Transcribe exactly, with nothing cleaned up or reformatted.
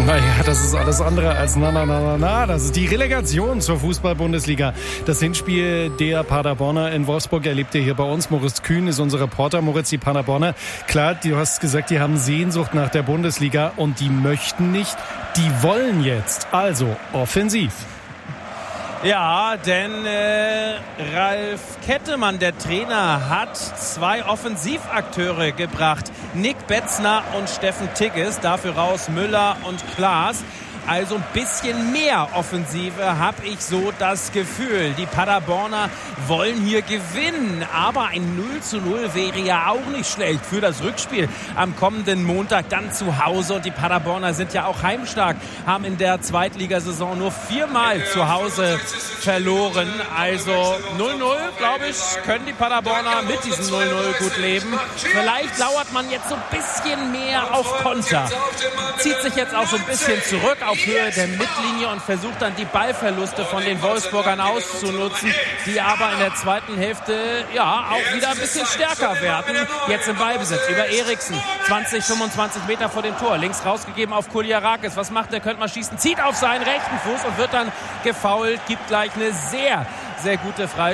Naja, das ist alles andere als na, na, na, na, na. Das ist die Relegation zur Fußball-Bundesliga. Das Hinspiel der Paderborner in Wolfsburg erlebt ihr hier bei uns. Moritz Kühn ist unser Reporter. Moritz, die Paderborner, klar, du hast gesagt, die haben Sehnsucht nach der Bundesliga und die möchten nicht, die wollen jetzt. Also offensiv. Ja, denn äh, Ralf Kettemann, der Trainer, hat zwei Offensivakteure gebracht. Nick Betzner und Steffen Tigges, dafür raus Müller und Klaas. Also ein bisschen mehr Offensive, habe ich so das Gefühl. Die Paderborner wollen hier gewinnen, aber ein null zu null wäre ja auch nicht schlecht für das Rückspiel am kommenden Montag dann zu Hause. Und die Paderborner sind ja auch heimstark, haben in der Zweitligasaison nur viermal zu Hause verloren. Also null null, glaube ich, können die Paderborner mit diesem null null gut leben. Vielleicht lauert man jetzt so ein bisschen mehr auf Konter. Zieht sich jetzt auch so ein bisschen zurück auf Höhe der Mittellinie und versucht dann die Ballverluste von den Wolfsburgern auszunutzen, die aber in der zweiten Hälfte ja auch wieder ein bisschen stärker werden. Jetzt im Ballbesitz über Eriksen, zwanzig, fünfundzwanzig Meter vor dem Tor, links rausgegeben auf Kuljarakis. Was macht der? Könnte mal schießen, zieht auf seinen rechten Fuß und wird dann gefoult, gibt gleich eine sehr, sehr gute Freistellung.